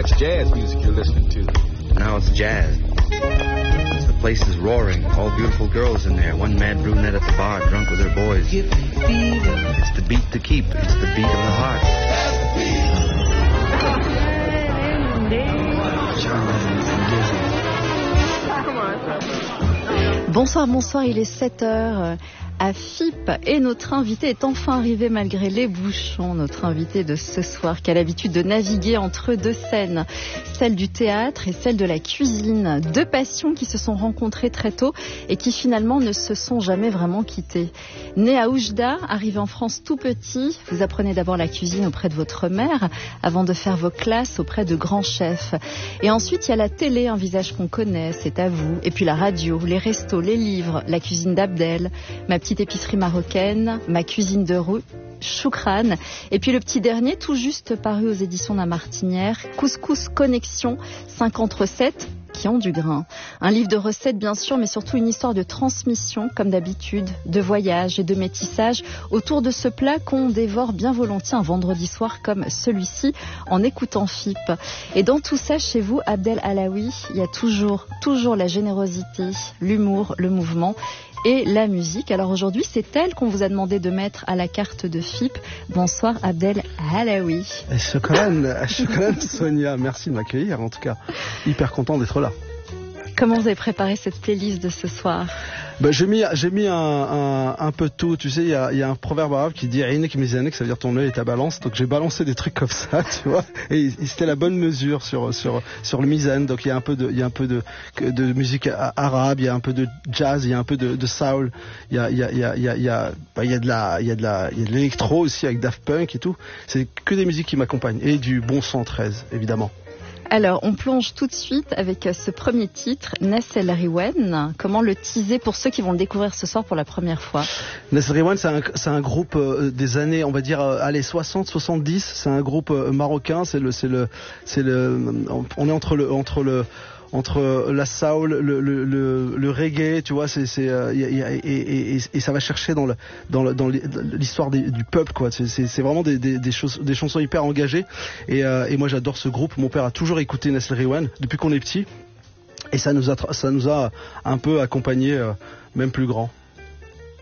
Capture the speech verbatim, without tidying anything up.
That's jazz music you're listening to. Now it's jazz. The place is roaring. All beautiful girls in there. One mad brunette at the bar, drunk with her boys. It's the beat to keep. It's the beat of the heart. Bonsoir, bonsoir, il est sept heures à F I P et notre invité est enfin arrivé malgré les bouchons. Notre invité de ce soir qui a l'habitude de naviguer entre deux scènes, celle du théâtre et celle de la cuisine. Deux passions qui se sont rencontrées très tôt et qui finalement ne se sont jamais vraiment quittées. Né à Oujda, arrivé en France tout petit, vous apprenez d'abord la cuisine auprès de votre mère avant de faire vos classes auprès de grands chefs. Et ensuite il y a la télé, un visage qu'on connaît, c'est à vous. Et puis la radio, les restos, les livres, la cuisine d'Abdel, ma petite épicerie marocaine, ma cuisine de rue, Choukran. Et puis le petit dernier, tout juste paru aux éditions La Martinière, Couscous Connexion, cinquante recettes qui ont du grain. Un livre de recettes bien sûr, mais surtout une histoire de transmission, comme d'habitude, de voyage et de métissage autour de ce plat qu'on dévore bien volontiers un vendredi soir comme celui-ci en écoutant F I P. Et dans tout ça, chez vous, Abdel Alaoui, il y a toujours, toujours la générosité, l'humour, le mouvement et la musique. Alors aujourd'hui, c'est elle qu'on vous a demandé de mettre à la carte de F I P. Bonsoir Abdel Alaoui. Shukran, shukran Sonia, merci de m'accueillir en tout cas. Hyper content d'être là. Comment vous avez préparé cette playlist de ce soir? Ben, j'ai mis, j'ai mis un, un, un peu de tout. Tu sais, il y a, y a un proverbe arabe qui dit Ainek mizanek, ça veut dire ton œil et ta balance. Donc j'ai balancé des trucs comme ça, tu vois. Et, et c'était la bonne mesure sur sur sur le mizan. Donc il y a un peu de il y a un peu de de musique arabe, il y a un peu de jazz, il y a un peu de, de soul. Il y a il y a il y a il y a il y a, ben, il y a de la il y a de la il y a de l'électro aussi avec Daft Punk et tout. C'est que des musiques qui m'accompagnent et du bon cent treize évidemment. Alors, on plonge tout de suite avec ce premier titre, Nassel Riwen. Comment le teaser pour ceux qui vont le découvrir ce soir pour la première fois? Nassel Riwen, c'est un, c'est un groupe euh, des années, on va dire, euh, allez, soixante, soixante-dix. C'est un groupe euh, marocain. C'est le, c'est le, c'est le, on est entre le, entre le, entre la soul, le, le, le, le reggae, tu vois, c'est, c'est, euh, y a, y a, et, et, et, et ça va chercher dans le, dans le, dans l'histoire des, du peuple, quoi. C'est, c'est, c'est vraiment des, des, des, choses, des chansons hyper engagées. Et, euh, et moi, j'adore ce groupe. Mon père a toujours écouté Nassel Riwen depuis qu'on est petit, et ça nous a, ça nous a un peu accompagnés, euh, même plus grand.